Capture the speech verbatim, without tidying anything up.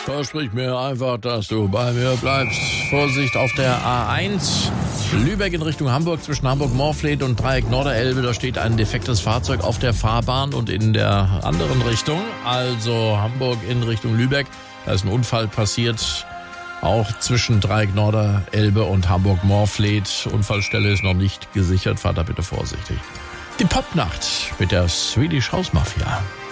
Versprich mir einfach, dass du bei mir bleibst. Vorsicht auf der A eins. Lübeck in Richtung Hamburg zwischen Hamburg-Morfleet und Dreieck Norderelbe. Da steht ein defektes Fahrzeug auf der Fahrbahn und in der anderen Richtung, also Hamburg in Richtung Lübeck, da ist ein Unfall passiert. Auch zwischen Dreieck Norderelbe und Hamburg-Morfleet. Unfallstelle ist noch nicht gesichert. Fahrt da bitte vorsichtig. Die Popnacht mit der Swedish House Mafia.